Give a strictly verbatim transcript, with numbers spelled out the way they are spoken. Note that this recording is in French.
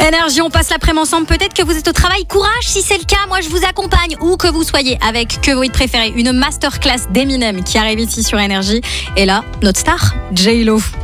Énergie, on passe l'après-midi ensemble. Peut-être que vous êtes au travail. Courage si c'est le cas. Moi, je vous accompagne où que vous soyez avec Que vous préférez. Une masterclass d'Eminem qui arrive ici sur Énergie. Et là, notre star, J-Lo.